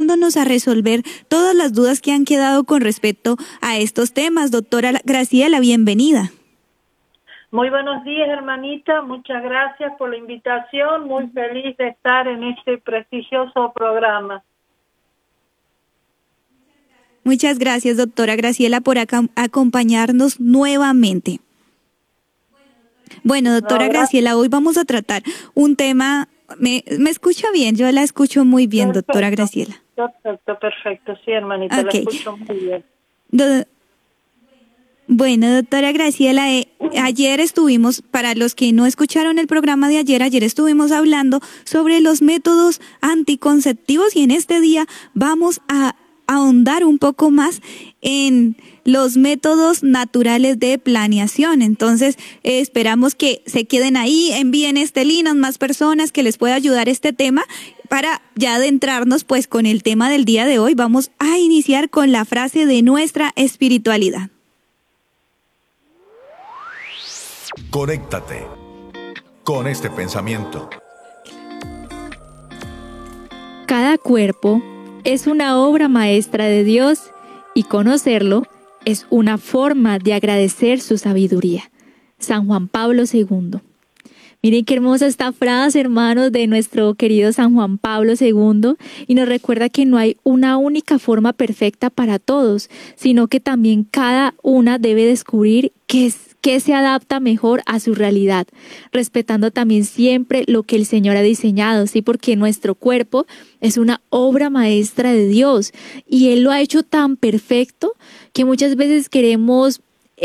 ayudándonos a resolver todas las dudas que han quedado con respecto a estos temas. Doctora Graciela, bienvenida. Muy buenos días, hermanita. Muchas gracias por la invitación. Muy feliz de estar en este prestigioso programa. Muchas gracias, doctora Graciela, por acompañarnos nuevamente. Bueno, doctora Graciela, hoy vamos a tratar un tema. ¿Me escucha bien? Yo la escucho muy bien, perfecto, doctora Graciela. Perfecto. Sí, hermanita, okay. La escucho muy bien. Bueno, doctora Graciela, ayer estuvimos, para los que no escucharon el programa de ayer estuvimos hablando sobre los métodos anticonceptivos y en este día vamos a ahondar un poco más en los métodos naturales de planeación. Entonces, esperamos que se queden ahí, envíen este link a más personas que les pueda ayudar este tema. Para ya adentrarnos pues con el tema del día de hoy, vamos a iniciar con la frase de nuestra espiritualidad. Conéctate con este pensamiento. Cada cuerpo es una obra maestra de Dios y conocerlo es una forma de agradecer su sabiduría. San Juan Pablo II. Miren qué hermosa esta frase, hermanos, de nuestro querido San Juan Pablo II, y nos recuerda que no hay una única forma perfecta para todos, sino que también cada una debe descubrir qué se adapta mejor a su realidad, respetando también siempre lo que el Señor ha diseñado, ¿sí? Porque nuestro cuerpo es una obra maestra de Dios y Él lo ha hecho tan perfecto que muchas veces queremos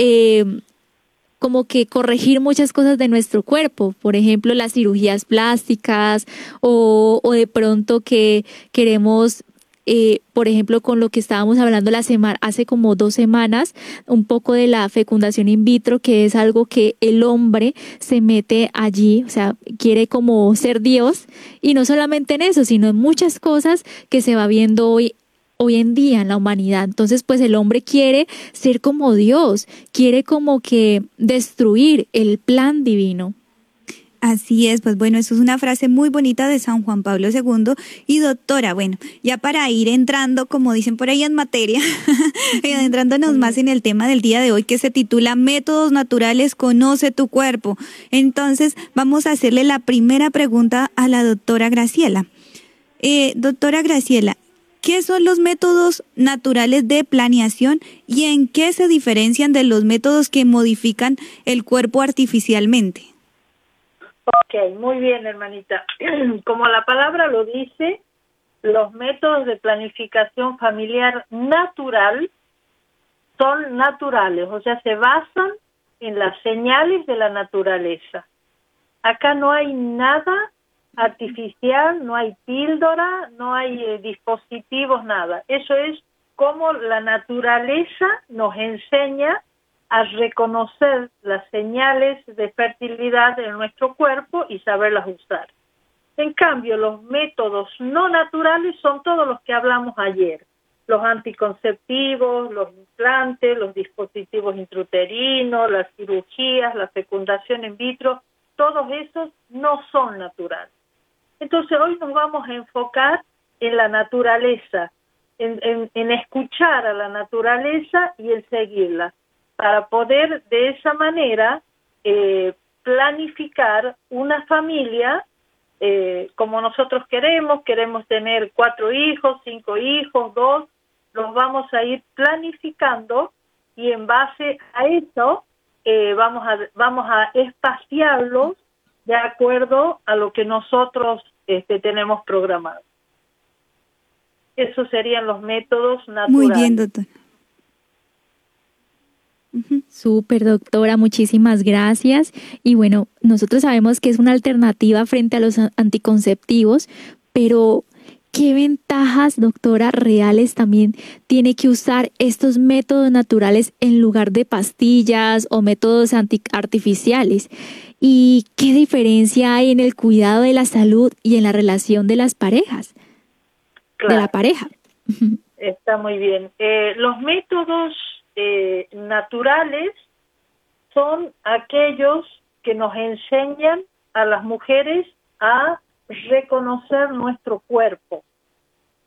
como que corregir muchas cosas de nuestro cuerpo, por ejemplo, las cirugías plásticas o de pronto que queremos, por ejemplo, con lo que estábamos hablando hace como 2 semanas, un poco de la fecundación in vitro, que es algo que el hombre se mete allí, o sea, quiere como ser Dios, y no solamente en eso, sino en muchas cosas que se va viendo hoy en día en la humanidad. Entonces, pues el hombre quiere ser como Dios, quiere como que destruir el plan divino. Así es, pues bueno, eso es una frase muy bonita de San Juan Pablo II. Y doctora, bueno, ya para ir entrando, como dicen por ahí en materia, adentrándonos más en el tema del día de hoy, que se titula Métodos Naturales, Conoce tu Cuerpo. Entonces, vamos a hacerle la primera pregunta a la doctora Graciela. Doctora Graciela, ¿qué son los métodos naturales de planeación y en qué se diferencian de los métodos que modifican el cuerpo artificialmente? Ok, muy bien, hermanita. Como la palabra lo dice, los métodos de planificación familiar natural son naturales, o sea, se basan en las señales de la naturaleza. Acá no hay nada artificial, no hay píldora, no hay dispositivos, nada. Eso es como la naturaleza nos enseña a reconocer las señales de fertilidad en nuestro cuerpo y saberlas usar. En cambio, los métodos no naturales son todos los que hablamos ayer. Los anticonceptivos, los implantes, los dispositivos intrauterinos, las cirugías, la fecundación in vitro, todos esos no son naturales. Entonces hoy nos vamos a enfocar en la naturaleza, en escuchar a la naturaleza y en seguirla, para poder de esa manera planificar una familia como nosotros queremos tener 4 hijos, 5 hijos, 2, los vamos a ir planificando y en base a eso vamos a espaciarlos de acuerdo a lo que nosotros tenemos programado. Esos serían los métodos naturales. Muy bien, doctora. Súper, doctora, muchísimas gracias. Y bueno, nosotros sabemos que es una alternativa frente a los anticonceptivos, pero ¿qué ventajas, doctora, reales también tiene que usar estos métodos naturales en lugar de pastillas o métodos artificiales? ¿Y qué diferencia hay en el cuidado de la salud y en la relación de las parejas? Claro. De la pareja. Está muy bien. Los métodos naturales son aquellos que nos enseñan a las mujeres a reconocer nuestro cuerpo.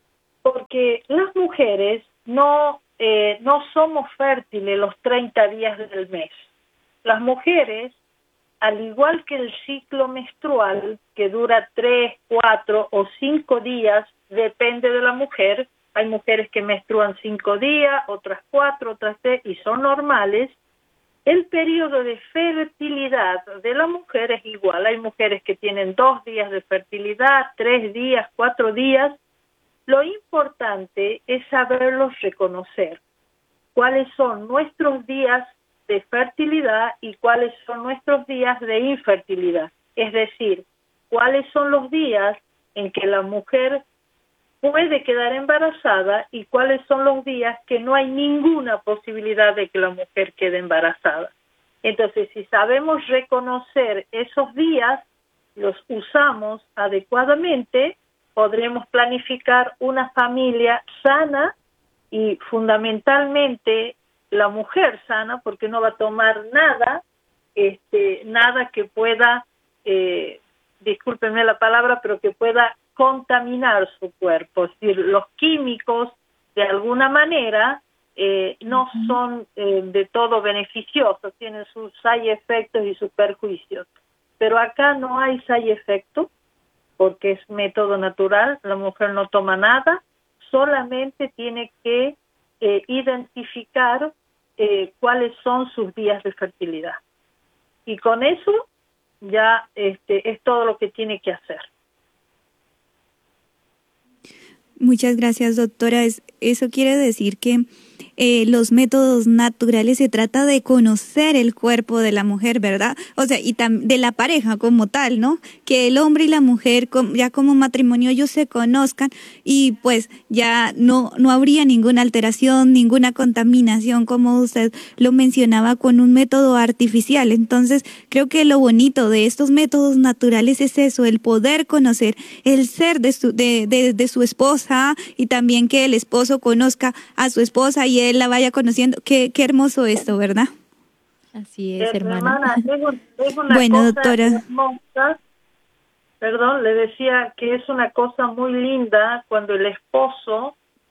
porque las mujeres no somos fértiles los 30 días del mes. Las mujeres, al igual que el ciclo menstrual, que dura 3, 4 o 5 días, depende de la mujer. Hay mujeres que menstruan 5 días, otras 4, otras 3, y son normales. El periodo de fertilidad de la mujer es igual. Hay mujeres que tienen 2 días de fertilidad, 3 días, 4 días. Lo importante es saberlos reconocer. Cuáles son nuestros días de fertilidad y cuáles son nuestros días de infertilidad. Es decir, cuáles son los días en que la mujer puede quedar embarazada y cuáles son los días que no hay ninguna posibilidad de que la mujer quede embarazada. Entonces, si sabemos reconocer esos días, los usamos adecuadamente, podremos planificar una familia sana y fundamentalmente la mujer sana, porque no va a tomar nada que pueda, discúlpenme la palabra, pero que pueda contaminar su cuerpo. Es decir, los químicos de alguna manera no son de todo beneficiosos, tienen sus side efectos y sus perjuicios. Pero acá no hay side efectos porque es método natural, la mujer no toma nada, solamente tiene que identificar cuáles son sus días de fertilidad. Y con eso ya es todo lo que tiene que hacer. Muchas gracias, doctora. Eso quiere decir que los métodos naturales se trata de conocer el cuerpo de la mujer, ¿verdad? O sea, y de la pareja como tal, ¿no? Que el hombre y la mujer ya como matrimonio ellos se conozcan y pues ya no habría ninguna alteración, ninguna contaminación, como usted lo mencionaba, con un método artificial. Entonces, creo que lo bonito de estos métodos naturales es eso, el poder conocer el ser de su esposa y también que el esposo conozca a su esposa y él la vaya conociendo. Qué hermoso esto, ¿verdad? Así es, hermana. Es una bueno, cosa doctora. Hermosa. Perdón, le decía que es una cosa muy linda cuando el esposo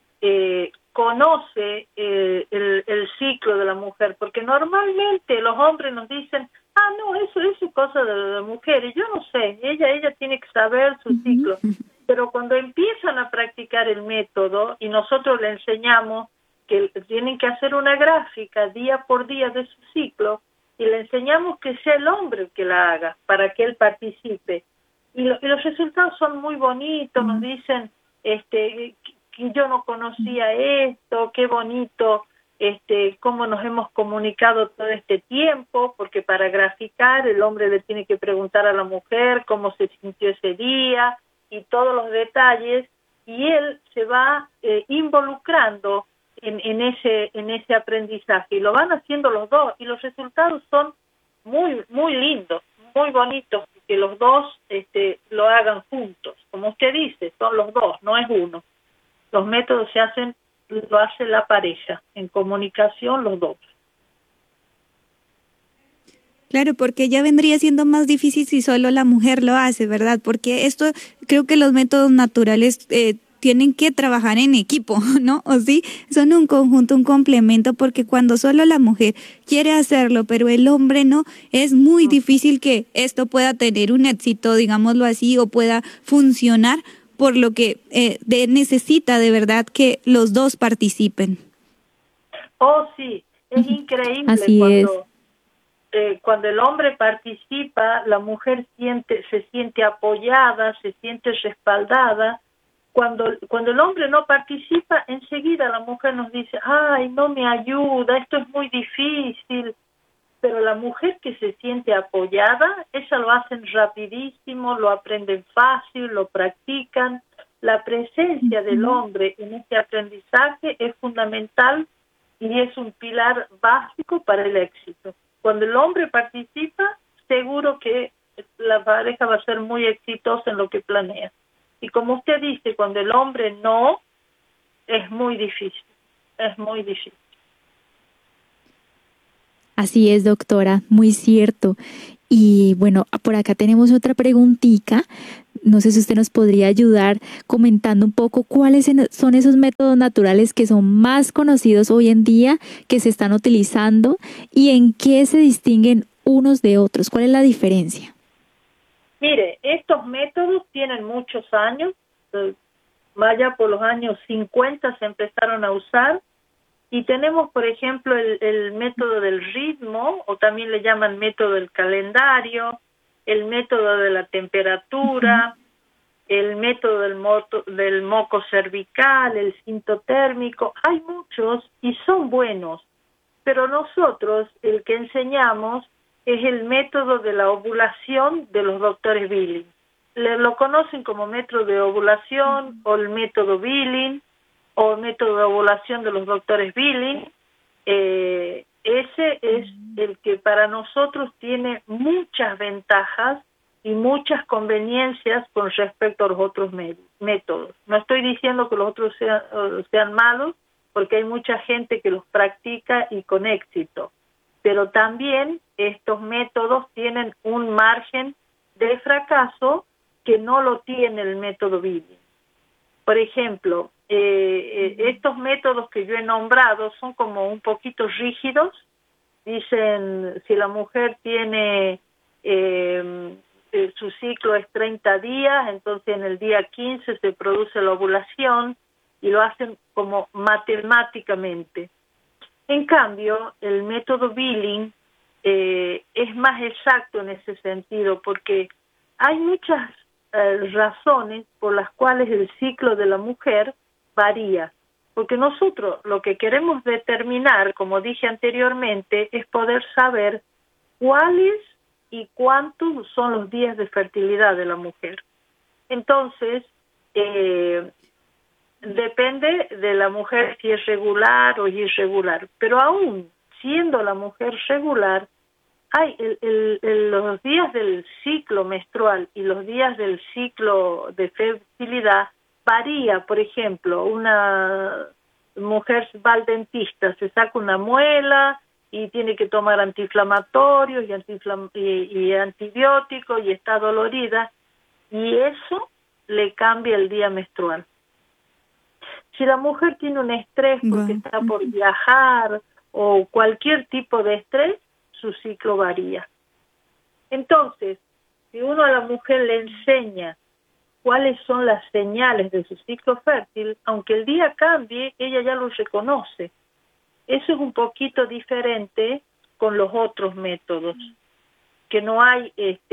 conoce el ciclo de la mujer, porque normalmente los hombres nos dicen, no, eso es cosa de la mujer, y yo no sé, ella tiene que saber su ciclo. Pero cuando empiezan a practicar el método y nosotros le enseñamos que tienen que hacer una gráfica día por día de su ciclo y le enseñamos que sea el hombre el que la haga para que él participe. Y los resultados son muy bonitos, nos dicen que yo no conocía esto, qué bonito, cómo nos hemos comunicado todo este tiempo, porque para graficar el hombre le tiene que preguntar a la mujer cómo se sintió ese día y todos los detalles, y él se va involucrando en ese aprendizaje, y lo van haciendo los dos, y los resultados son muy, muy lindos, muy bonitos, que los dos lo hagan juntos. Como usted dice, son los dos, no es uno. Los métodos lo hace la pareja, en comunicación los dos. Claro, porque ya vendría siendo más difícil si solo la mujer lo hace, ¿verdad? Porque esto, creo que los métodos naturales tienen que trabajar en equipo, ¿no? O sí, son un conjunto, un complemento, porque cuando solo la mujer quiere hacerlo, pero el hombre no, es muy difícil que esto pueda tener un éxito, digámoslo así, o pueda funcionar, por lo que necesita de verdad que los dos participen. Oh, sí, es increíble. Así cuando el hombre participa, la mujer se siente apoyada, se siente respaldada. Cuando el hombre no participa, enseguida la mujer nos dice, ay, no me ayuda, esto es muy difícil. Pero la mujer que se siente apoyada, ella lo hacen rapidísimo, lo aprenden fácil, lo practican. La presencia del hombre en este aprendizaje es fundamental y es un pilar básico para el éxito. Cuando el hombre participa, seguro que la pareja va a ser muy exitosa en lo que planea. Y como usted dice, cuando el hombre no, es muy difícil, es muy difícil. Así es, doctora, muy cierto. Y bueno, por acá tenemos otra preguntita. No sé si usted nos podría ayudar comentando un poco cuáles son esos métodos naturales que son más conocidos hoy en día, que se están utilizando y en qué se distinguen unos de otros. ¿Cuál es la diferencia? Mire, estos métodos tienen muchos años, vaya por los años 50 se empezaron a usar, y tenemos, por ejemplo, el método del ritmo, o también le llaman método del calendario, el método de la temperatura, el método del moco cervical, el cinto térmico. Hay muchos y son buenos, pero nosotros el que enseñamos es el método de la ovulación de los doctores Billing. Lo conocen como método de ovulación o el método Billing o el método de ovulación de los doctores Billing. Ese es el que para nosotros tiene muchas ventajas y muchas conveniencias con respecto a los otros métodos. No estoy diciendo que los otros sean malos, porque hay mucha gente que los practica y con éxito, pero también estos métodos tienen un margen de fracaso que no lo tiene el método Billing. Por ejemplo, estos métodos que yo he nombrado son como un poquito rígidos. Dicen, si la mujer tiene su ciclo es 30 días, entonces en el día 15 se produce la ovulación, y lo hacen como matemáticamente. En cambio, el método Billing es más exacto en ese sentido, porque hay muchas razones por las cuales el ciclo de la mujer varía, porque nosotros lo que queremos determinar, como dije anteriormente, es poder saber cuáles y cuántos son los días de fertilidad de la mujer. Entonces, depende de la mujer si es regular o irregular, pero aún siendo la mujer regular, hay los días del ciclo menstrual y los días del ciclo de fertilidad varía. Por ejemplo, una mujer va al dentista, se saca una muela y tiene que tomar antiinflamatorios y antibióticos y está dolorida, y eso le cambia el día menstrual. Si la mujer tiene un estrés porque está por viajar o cualquier tipo de estrés, su ciclo varía. Entonces, si uno a la mujer le enseña cuáles son las señales de su ciclo fértil, aunque el día cambie, ella ya lo reconoce. Eso es un poquito diferente con los otros métodos, que no hay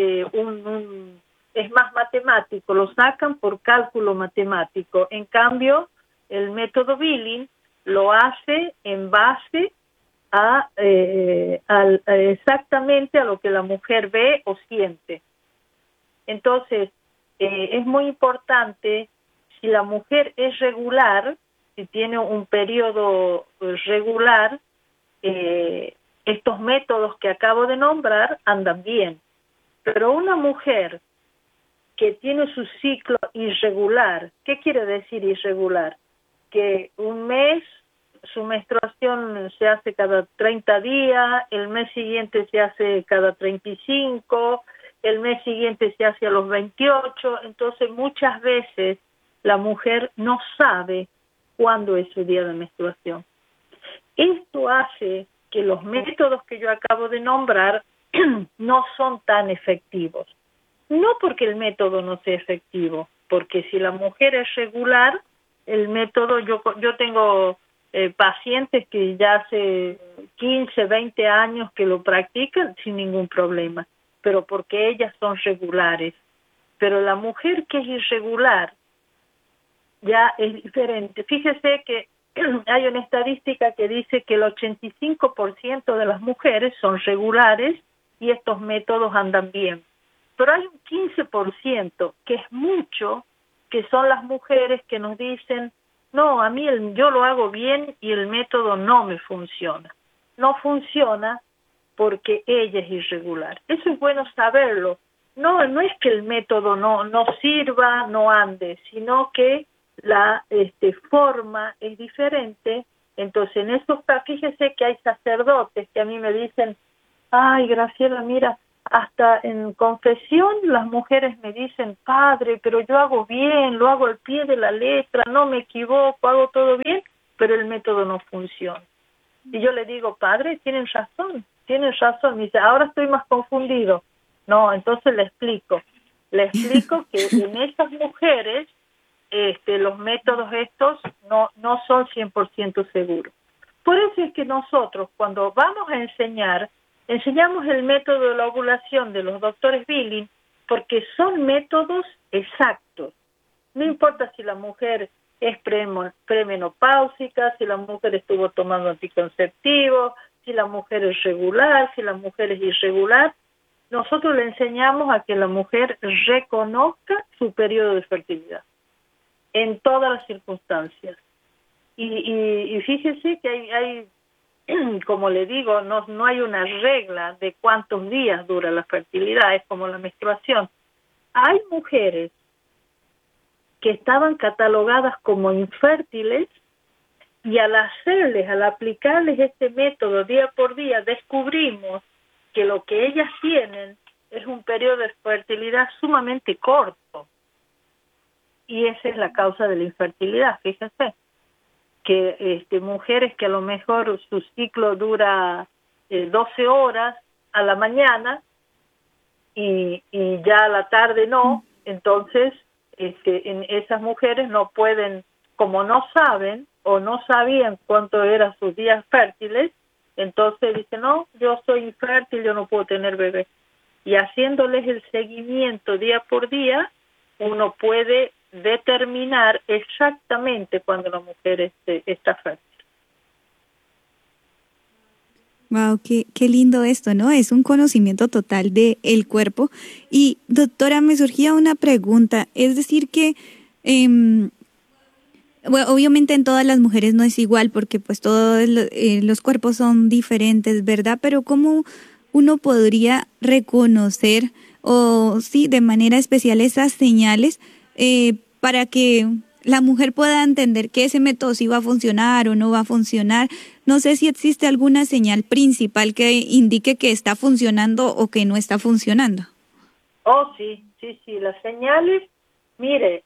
es más matemático, lo sacan por cálculo matemático. En cambio, el método Billing lo hace en base a exactamente a lo que la mujer ve o siente. Entonces, es muy importante, si la mujer es regular, si tiene un periodo regular, estos métodos que acabo de nombrar andan bien. Pero una mujer que tiene su ciclo irregular, ¿qué quiere decir irregular? Que un mes su menstruación se hace cada 30 días, el mes siguiente se hace cada 35, el mes siguiente se hace a los 28, entonces muchas veces la mujer no sabe cuándo es su día de menstruación. Esto hace que los métodos que yo acabo de nombrar no son tan efectivos. No porque el método no sea efectivo, porque si la mujer es regular, el método, yo tengo pacientes que ya hace 15, 20 años que lo practican sin ningún problema, pero porque ellas son regulares. Pero la mujer que es irregular ya es diferente. Fíjese que hay una estadística que dice que el 85% de las mujeres son regulares y estos métodos andan bien. Pero hay un 15%, que es mucho, que son las mujeres que nos dicen, no, a mí yo lo hago bien y el método no me funciona. No funciona porque ella es irregular. Eso es bueno saberlo. No es que el método no sirva, no ande, sino que la forma es diferente Entonces, en estos casos, fíjese que hay sacerdotes que a mí me dicen, ay, Graciela, mira, hasta en confesión las mujeres me dicen, padre, pero yo hago bien, lo hago al pie de la letra, no me equivoco, hago todo bien, pero el método no funciona. Y yo le digo, padre, tienen razón. Me dice, ahora estoy más confundido. No, entonces le explico que en estas mujeres los métodos estos no son 100% seguros. Por eso es que nosotros, cuando vamos a enseñamos el método de la ovulación de los doctores Billing, porque son métodos exactos. No importa si la mujer es premenopáusica, si la mujer estuvo tomando anticonceptivos, si la mujer es regular, si la mujer es irregular. Nosotros le enseñamos a que la mujer reconozca su periodo de fertilidad en todas las circunstancias. Y fíjese que hay como le digo, no hay una regla de cuántos días dura la fertilidad, es como la menstruación. Hay mujeres que estaban catalogadas como infértiles y al aplicarles este método día por día, descubrimos que lo que ellas tienen es un periodo de fertilidad sumamente corto. Y esa es la causa de la infertilidad, fíjense. Que mujeres que a lo mejor su ciclo dura 12 horas a la mañana y ya a la tarde no, entonces en esas mujeres no pueden, como no saben o no sabían cuánto eran sus días fértiles, entonces dicen, no, yo soy infértil, yo no puedo tener bebé. Y haciéndoles el seguimiento día por día, uno puede determinar exactamente cuando la mujer está fértil. Wow, qué lindo esto, ¿no? Es un conocimiento total del cuerpo. Y doctora, me surgía una pregunta, es decir que, bueno, obviamente en todas las mujeres no es igual porque pues todos los cuerpos son diferentes, ¿verdad? Pero ¿cómo uno podría reconocer o sí, de manera especial esas señales para que la mujer pueda entender que ese método sí va a funcionar o no va a funcionar? No sé si existe alguna señal principal que indique que está funcionando o que no está funcionando. Oh, sí, las señales, mire,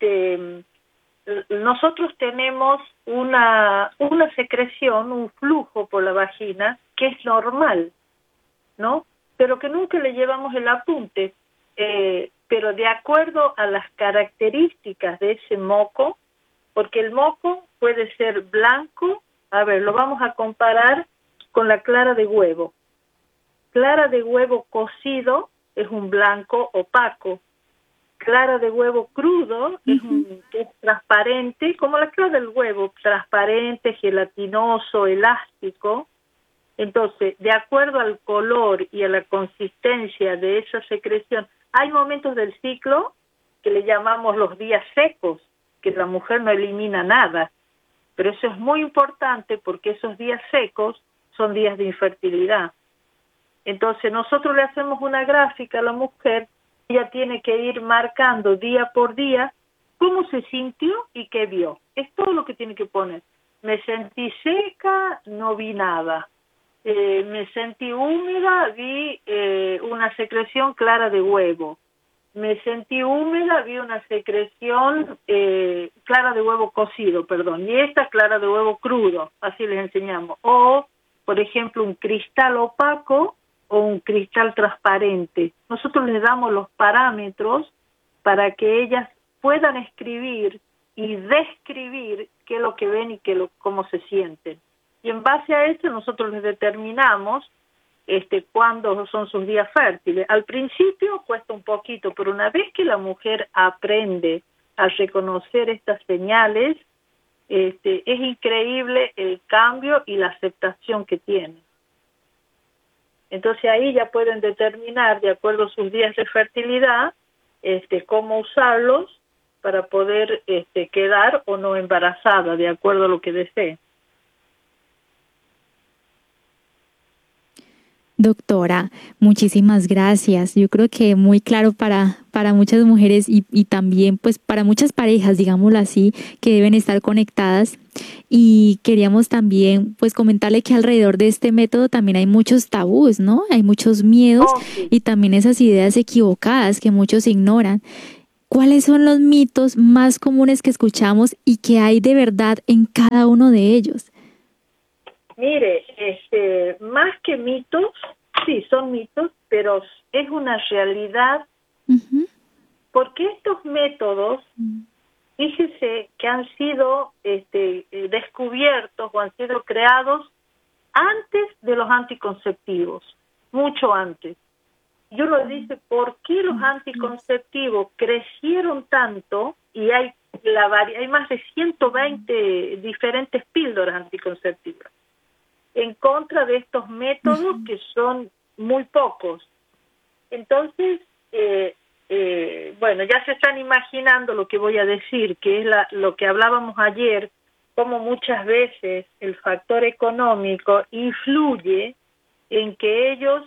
nosotros tenemos una secreción, un flujo por la vagina que es normal, ¿no? Pero que nunca le llevamos el apunte, pero de acuerdo a las características de ese moco, porque el moco puede ser blanco, a ver, lo vamos a comparar con la clara de huevo. Clara de huevo cocido es un blanco opaco. Clara de huevo crudo es transparente, como la clara del huevo, transparente, gelatinoso, elástico. Entonces, de acuerdo al color y a la consistencia de esa secreción, hay momentos del ciclo que le llamamos los días secos, que la mujer no elimina nada. Pero eso es muy importante porque esos días secos son días de infertilidad. Entonces, nosotros le hacemos una gráfica a la mujer, ella tiene que ir marcando día por día cómo se sintió y qué vio. Es todo lo que tiene que poner. Me sentí seca, no vi nada. Me sentí húmeda, vi una secreción clara de huevo. Me sentí húmeda, vi una secreción clara de huevo cocido, y esta clara de huevo crudo, así les enseñamos. O, por ejemplo, un cristal opaco o un cristal transparente. Nosotros les damos los parámetros para que ellas puedan escribir y describir qué es lo que ven y cómo se sienten. Y en base a eso nosotros les determinamos cuándo son sus días fértiles. Al principio cuesta un poquito, pero una vez que la mujer aprende a reconocer estas señales, es increíble el cambio y la aceptación que tiene. Entonces ahí ya pueden determinar, de acuerdo a sus días de fertilidad, cómo usarlos para poder quedar o no embarazada, de acuerdo a lo que desee. Doctora, muchísimas gracias. Yo creo que muy claro para muchas mujeres y también pues para muchas parejas, digámoslo así, que deben estar conectadas. Y queríamos también pues comentarle que alrededor de este método también hay muchos tabús, ¿no? Hay muchos miedos Sí. y también esas ideas equivocadas que muchos ignoran. ¿Cuáles son los mitos más comunes que escuchamos y que hay de verdad en cada uno de ellos? Mire, más que mitos, sí, son mitos, pero es una realidad, Uh-huh. porque estos métodos, fíjese que han sido descubiertos o han sido creados antes de los anticonceptivos, mucho antes. Y uno dice, ¿por qué los anticonceptivos crecieron tanto? Y hay más de 120 diferentes píldoras anticonceptivas en contra de estos métodos que son muy pocos. Entonces, bueno, ya se están imaginando lo que voy a decir, que es lo que hablábamos ayer, cómo muchas veces el factor económico influye en que ellos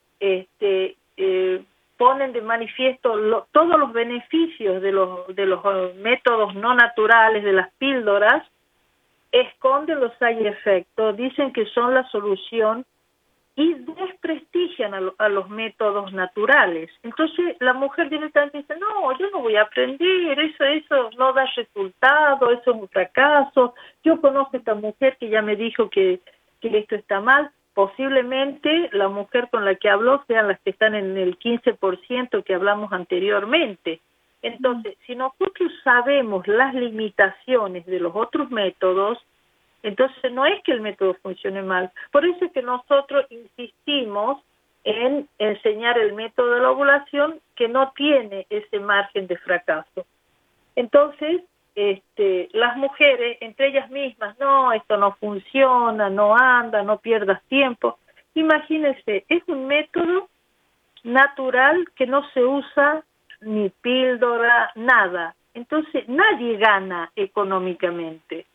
ponen de manifiesto todos los beneficios de los métodos no naturales, de las píldoras, esconden los side effects, dicen que son la solución y desprestigian a los métodos naturales. Entonces la mujer directamente dice, no, yo no voy a aprender, eso no da resultado, eso es un fracaso. Yo conozco a esta mujer que ya me dijo que esto está mal. Posiblemente la mujer con la que habló sean las que están en el 15% que hablamos anteriormente. Entonces, si nosotros sabemos las limitaciones de los otros métodos, entonces no es que el método funcione mal. Por eso es que nosotros insistimos en enseñar el método de la ovulación que no tiene ese margen de fracaso. Entonces, las mujeres, entre ellas mismas, no, esto no funciona, no anda, no pierdas tiempo. Imagínense, es un método natural que no se usa ni píldora, nada. Entonces, nadie gana económicamente.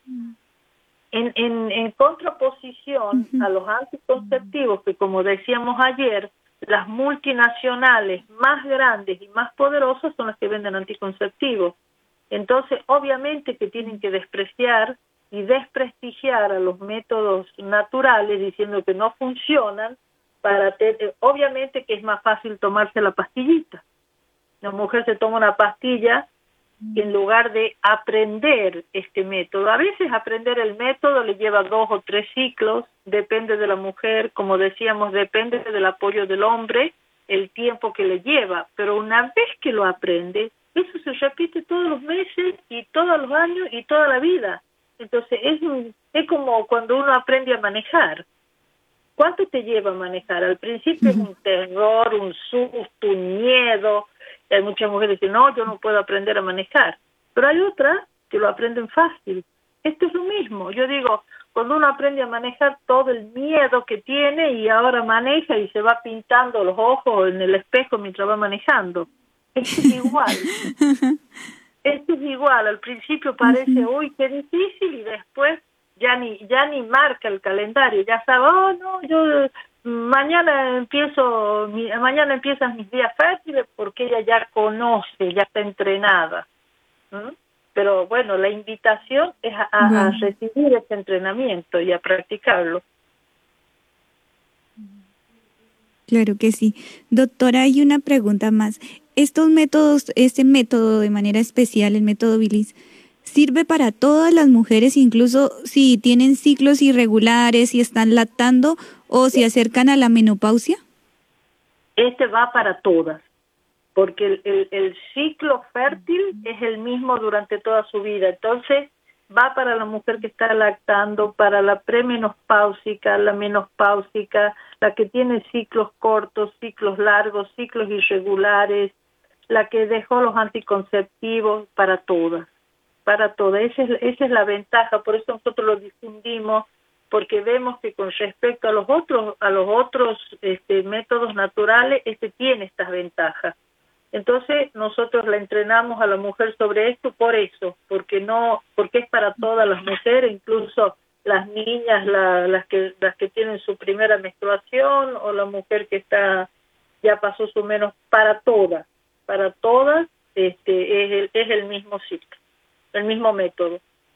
En contraposición a los anticonceptivos, que como decíamos ayer, las multinacionales más grandes y más poderosas son las que venden anticonceptivos. Entonces, obviamente que tienen que despreciar y desprestigiar a los métodos naturales diciendo que no funcionan, obviamente que es más fácil tomarse la pastillita. La mujer se toma una pastilla en lugar de aprender este método. A veces aprender el método le lleva 2 o 3 ciclos, depende de la mujer, como decíamos, depende del apoyo del hombre, el tiempo que le lleva, pero una vez que lo aprende, eso se repite todos los meses y todos los años y toda la vida. Entonces es como cuando uno aprende a manejar. ¿Cuánto te lleva a manejar? Al principio es un terror, un susto, un miedo. Hay muchas mujeres que dicen, no, yo no puedo aprender a manejar. Pero hay otras que lo aprenden fácil. Esto es lo mismo. Yo digo, cuando uno aprende a manejar todo el miedo que tiene y ahora maneja y se va pintando los ojos en el espejo mientras va manejando. Esto es igual. Esto es igual. Al principio parece, uy, qué difícil, y después ya ni marca el calendario. Ya sabe, oh, no, yo mañana empiezan mis días fértiles, porque ella ya conoce, ya está entrenada. Pero bueno, la invitación es a recibir ese entrenamiento y a practicarlo. Claro que sí. Doctora, hay una pregunta más. Estos métodos, este método de manera especial, el método Bilis, ¿sirve para todas las mujeres, incluso si tienen ciclos irregulares, si están lactando o si acercan a la menopausia? Este va para todas, porque el ciclo fértil es el mismo durante toda su vida. Entonces, va para la mujer que está lactando, para la premenopáusica, la menopáusica, la que tiene ciclos cortos, ciclos largos, ciclos irregulares, la que dejó los anticonceptivos, para todas. Para todas. Esa es la ventaja, por eso nosotros lo difundimos, porque vemos que con respecto a los otros métodos naturales, tiene estas ventajas. Entonces nosotros la entrenamos a la mujer sobre esto por eso, porque es para todas las mujeres, incluso las niñas, las que tienen su primera menstruación, o la mujer que ya pasó su menos, para todas es el mismo ciclo, el mismo método.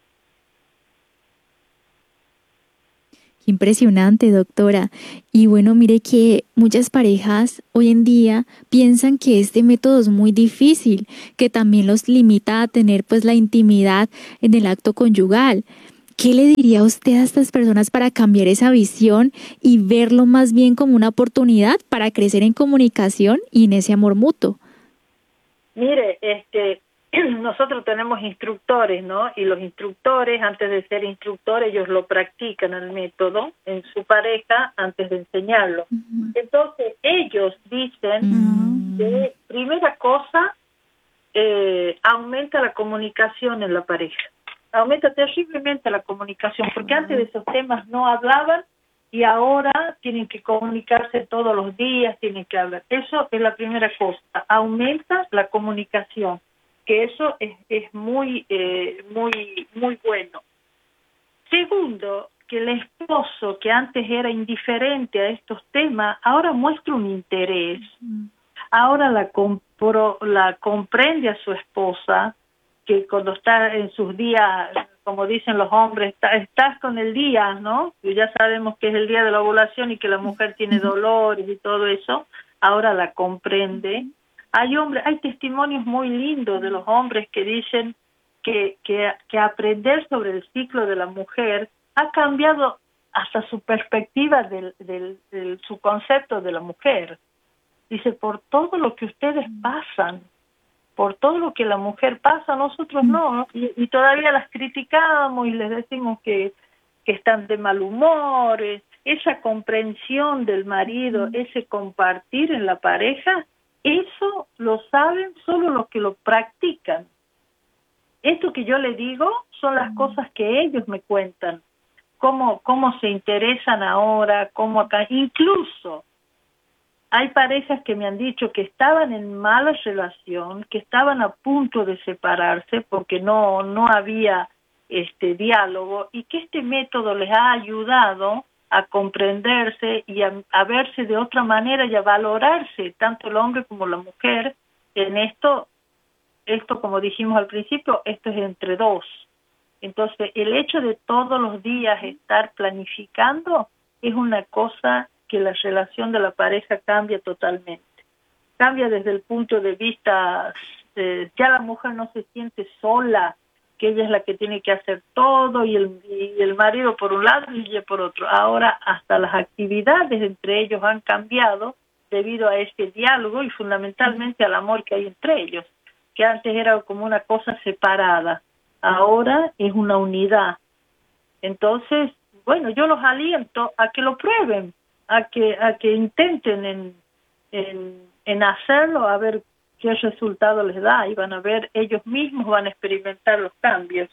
Impresionante, doctora. Y bueno, mire que muchas parejas hoy en día piensan que este método es muy difícil, que también los limita a tener pues la intimidad en el acto conyugal. ¿Qué le diría usted a estas personas para cambiar esa visión y verlo más bien como una oportunidad para crecer en comunicación y en ese amor mutuo? Mire, nosotros tenemos instructores, ¿no? Y los instructores, antes de ser instructores, ellos lo practican el método en su pareja antes de enseñarlo. Uh-huh. Entonces, ellos dicen que, primera cosa, aumenta la comunicación en la pareja. Aumenta terriblemente la comunicación, porque antes de esos temas no hablaban y ahora tienen que comunicarse todos los días, tienen que hablar. Eso es la primera cosa, aumenta la comunicación, que eso es muy bueno. Segundo, que el esposo, que antes era indiferente a estos temas, ahora muestra un interés. Ahora la comprende a su esposa, que cuando está en sus días, como dicen los hombres, estás con el día, ¿no? Y ya sabemos que es el día de la ovulación y que la mujer tiene dolores y todo eso, ahora la comprende. Hay testimonios muy lindos de los hombres que dicen que aprender sobre el ciclo de la mujer ha cambiado hasta su perspectiva de su concepto de la mujer. Dice, por todo lo que ustedes pasan, por todo lo que la mujer pasa, nosotros no, y todavía las criticamos y les decimos que están de mal humor. Esa comprensión del marido, ese compartir en la pareja, eso lo saben solo los que lo practican. Esto que yo le digo son las cosas que ellos me cuentan, cómo se interesan ahora, cómo acá, incluso hay parejas que me han dicho que estaban en mala relación, que estaban a punto de separarse porque no había diálogo, y que este método les ha ayudado a comprenderse y a verse de otra manera y a valorarse, tanto el hombre como la mujer, en esto como dijimos al principio, esto es entre dos. Entonces, el hecho de todos los días estar planificando es una cosa que la relación de la pareja cambia totalmente. Cambia desde el punto de vista, ya la mujer no se siente sola, que ella es la que tiene que hacer todo y el marido por un lado y ella por otro. Ahora hasta las actividades entre ellos han cambiado debido a este diálogo y fundamentalmente al amor que hay entre ellos, que antes era como una cosa separada, ahora es una unidad. Entonces, bueno, yo los aliento a que lo prueben, a que intenten en hacerlo, a ver qué resultado les da, y van a ver, ellos mismos van a experimentar los cambios.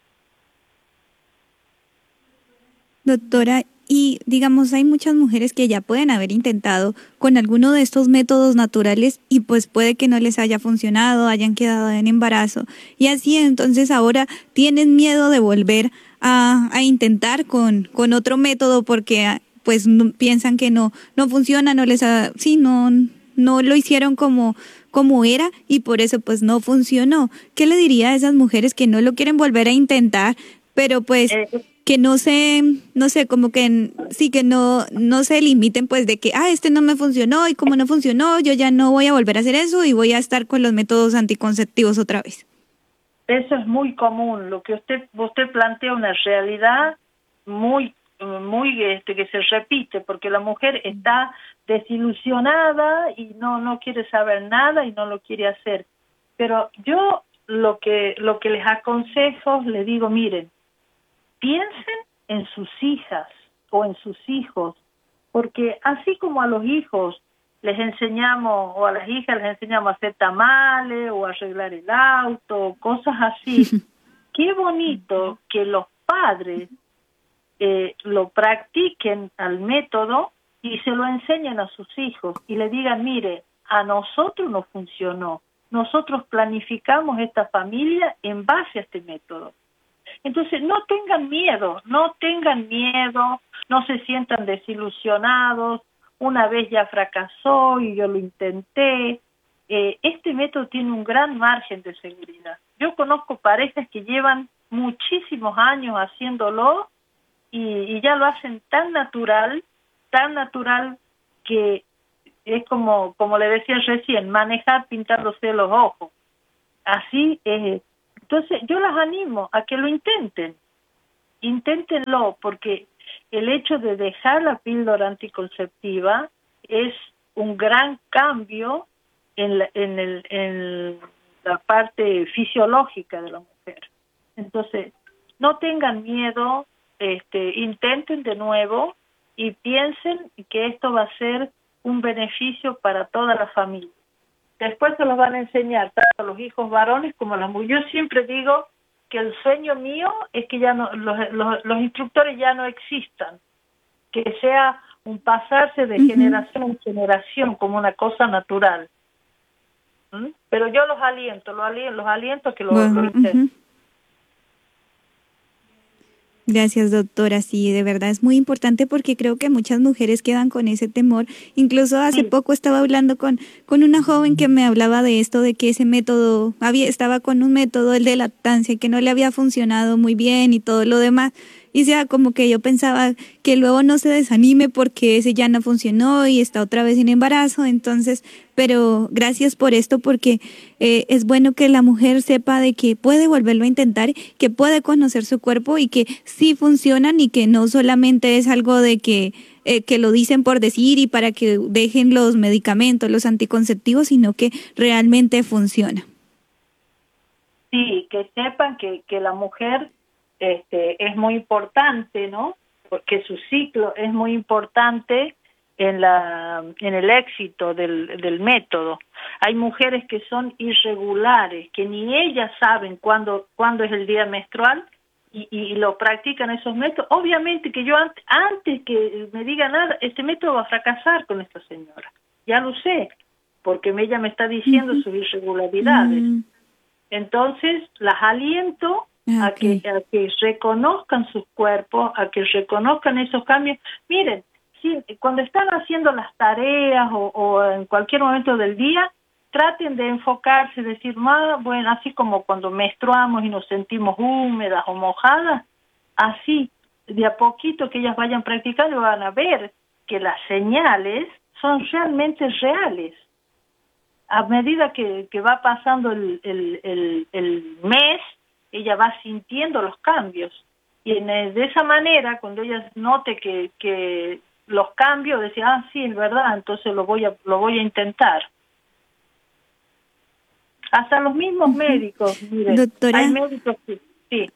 Doctora, y digamos, hay muchas mujeres que ya pueden haber intentado con alguno de estos métodos naturales y pues puede que no les haya funcionado, hayan quedado en embarazo, y así entonces ahora tienen miedo de volver a intentar con otro método porque pues piensan que no funciona, no lo hicieron como era y por eso pues no funcionó. ¿Qué le diría a esas mujeres que no lo quieren volver a intentar, pero pues que no sé, como que sí, que no se limiten pues de que no me funcionó y como no funcionó, yo ya no voy a volver a hacer eso y voy a estar con los métodos anticonceptivos otra vez? Eso es muy común. Lo que usted plantea, una realidad muy que se repite, porque la mujer está desilusionada y no quiere saber nada y no lo quiere hacer. Pero yo lo que les aconsejo, les digo, miren, piensen en sus hijas o en sus hijos, porque así como a los hijos les enseñamos, o a las hijas les enseñamos a hacer tamales o a arreglar el auto, cosas así, qué bonito que los padres lo practiquen al método y se lo enseñen a sus hijos y le digan, mire, a nosotros no funcionó, nosotros planificamos esta familia en base a este método. Entonces, no tengan miedo, no se sientan desilusionados, una vez ya fracasó y yo lo intenté. Este método tiene un gran margen de seguridad. Yo conozco parejas que llevan muchísimos años haciéndolo y ya lo hacen tan natural que es como le decía recién, manejar pintándose los ojos. Así es. Entonces yo las animo a que lo inténtenlo, porque el hecho de dejar la píldora anticonceptiva es un gran cambio en la parte fisiológica de la mujer. Entonces, no tengan miedo, intenten de nuevo y piensen que esto va a ser un beneficio para toda la familia. Después se los van a enseñar tanto a los hijos varones como a las mujeres. Yo siempre digo que el sueño mío es que ya no, los instructores ya no existan, que sea un pasarse de generación en generación como una cosa natural. Pero yo los aliento a que lo intenten. Gracias, doctora. Sí, de verdad es muy importante porque creo que muchas mujeres quedan con ese temor. Incluso hace poco estaba hablando con una joven que me hablaba de esto, de que ese método, estaba con un método, el de lactancia, que no le había funcionado muy bien y todo lo demás. Y sea como que yo pensaba que luego no se desanime porque ese ya no funcionó y está otra vez en embarazo. Entonces, pero gracias por esto, porque es bueno que la mujer sepa de que puede volverlo a intentar, que puede conocer su cuerpo y que sí funcionan y que no solamente es algo de que lo dicen por decir y para que dejen los medicamentos, los anticonceptivos, sino que realmente funciona. Sí, que sepan que la mujer es muy importante, ¿no? Porque su ciclo es muy importante en el éxito del método. Hay mujeres que son irregulares, que ni ellas saben cuándo es el día menstrual y lo practican esos métodos. Obviamente que yo antes que me diga nada, este método va a fracasar con esta señora. Ya lo sé, porque ella me está diciendo sus irregularidades. Entonces, las aliento a que reconozcan sus cuerpos, a que reconozcan esos cambios. Miren, cuando están haciendo las tareas o en cualquier momento del día, traten de enfocarse, decir, bueno, así como cuando menstruamos y nos sentimos húmedas o mojadas, así, de a poquito que ellas vayan practicando, van a ver que las señales son realmente reales. A medida que va pasando el mes, ella va sintiendo los cambios. Y de esa manera, cuando ella note que los cambios, decía, sí, es verdad, entonces lo voy a intentar. Hasta los mismos médicos, mire, doctora. Hay médicos que sí.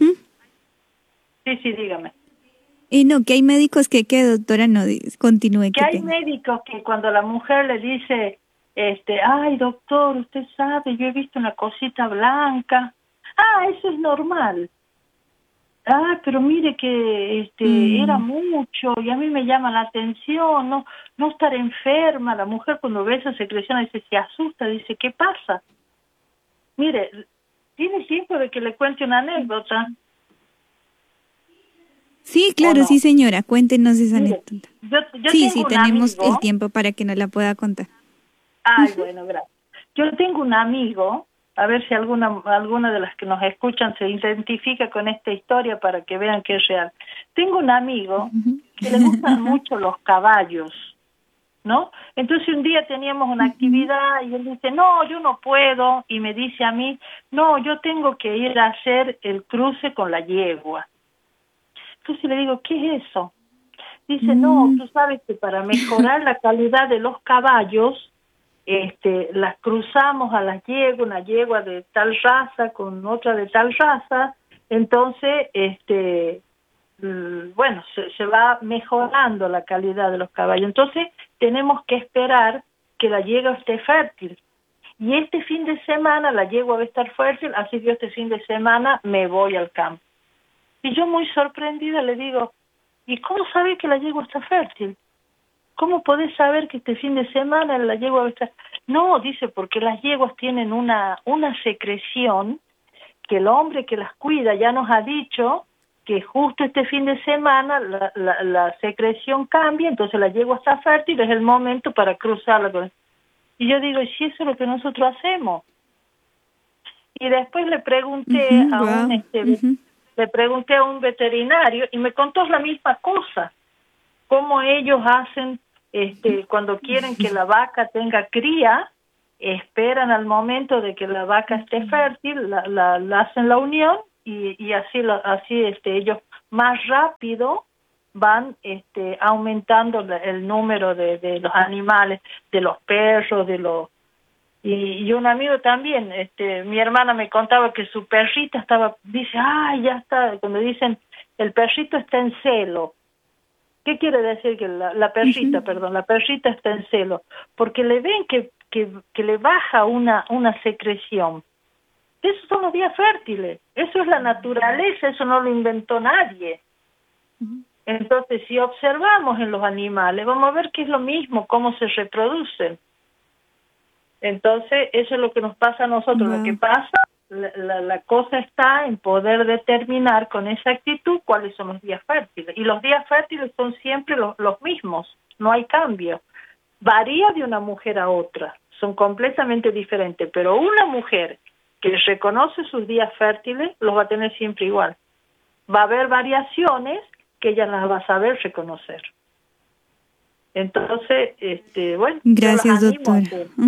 Sí, dígame. Y no, que hay médicos que doctora, no, continúe. Que hay médicos que cuando la mujer le dice, ay, doctor, usted sabe, yo he visto una cosita blanca. Eso es normal. Pero mire que era mucho y a mí me llama la atención, no estar enferma. La mujer cuando ve esa secreción dice, se asusta, dice, ¿qué pasa? Mire, ¿tiene tiempo de que le cuente una anécdota? Sí, claro, no? Sí, señora, cuéntenos esa anécdota. Yo sí, tengo tenemos amigo, el tiempo para que nos la pueda contar. Bueno, gracias. Yo tengo un amigo, a ver si alguna de las que nos escuchan se identifica con esta historia para que vean que es real. Tengo un amigo que le gustan mucho los caballos, ¿no? Entonces un día teníamos una actividad y él dice, no, yo no puedo, y me dice a mí, no, yo tengo que ir a hacer el cruce con la yegua. Entonces le digo, ¿qué es eso? Dice, no, tú sabes que para mejorar la calidad de los caballos, las cruzamos a las yeguas, una yegua de tal raza con otra de tal raza, entonces, bueno, se va mejorando la calidad de los caballos. Entonces, tenemos que esperar que la yegua esté fértil. Y este fin de semana la yegua va a estar fértil, así que este fin de semana me voy al campo. Y yo muy sorprendida le digo, ¿y cómo sabes que la yegua está fértil? ¿Cómo podés saber que este fin de semana la yegua va a estar? No, dice, porque las yeguas tienen una secreción que el hombre que las cuida ya nos ha dicho que justo este fin de semana la secreción cambia, entonces la yegua está fértil, es el momento para cruzarla. Y yo digo, ¿y si eso es lo que nosotros hacemos? Y después le pregunté le pregunté a un veterinario y me contó la misma cosa, cómo ellos hacen cuando quieren que la vaca tenga cría, esperan al momento de que la vaca esté fértil, la hacen la unión y así ellos más rápido van aumentando el número de los animales, de los perros, y un amigo también, mi hermana me contaba que su perrita dice, ya está, cuando dicen el perrito está en celo. ¿Qué quiere decir que la perrita, la perrita está en celo? Porque le ven que le baja una secreción. Esos son los días fértiles, eso es la naturaleza, eso no lo inventó nadie. Entonces, si observamos en los animales, vamos a ver que es lo mismo, cómo se reproducen. Entonces, eso es lo que nos pasa a nosotros. Lo que pasa, la cosa está en poder determinar con exactitud cuáles son los días fértiles. Y los días fértiles son siempre los mismos, no hay cambio. Varía de una mujer a otra, son completamente diferentes, pero una mujer que reconoce sus días fértiles los va a tener siempre igual. Va a haber variaciones que ella las va a saber reconocer. Entonces, gracias, doctora.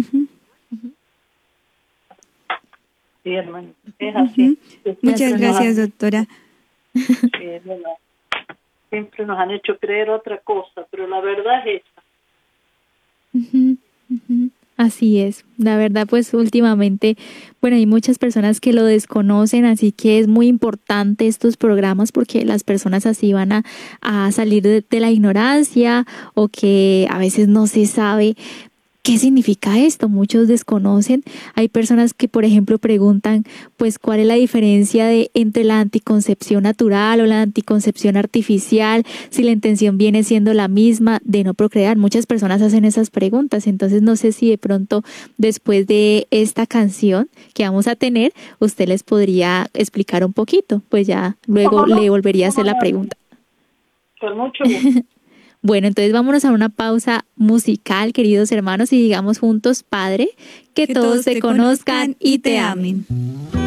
Sí, hermano, es así. Muchas gracias, doctora. Siempre nos han hecho creer otra cosa, pero la verdad es esa. Así es, la verdad pues últimamente, hay muchas personas que lo desconocen, así que es muy importante estos programas porque las personas así van a salir de la ignorancia o que a veces no se sabe ¿qué significa esto? Muchos desconocen. Hay personas que, por ejemplo, preguntan, pues, ¿cuál es la diferencia entre la anticoncepción natural o la anticoncepción artificial? Si la intención viene siendo la misma de no procrear. Muchas personas hacen esas preguntas. Entonces, no sé si de pronto, después de esta canción que vamos a tener, usted les podría explicar un poquito. Pues ya luego le volvería a hacer la pregunta. Con mucho gusto. Bueno, entonces vámonos a una pausa musical, queridos hermanos, y digamos juntos, Padre, que todos te conozcan y te amen.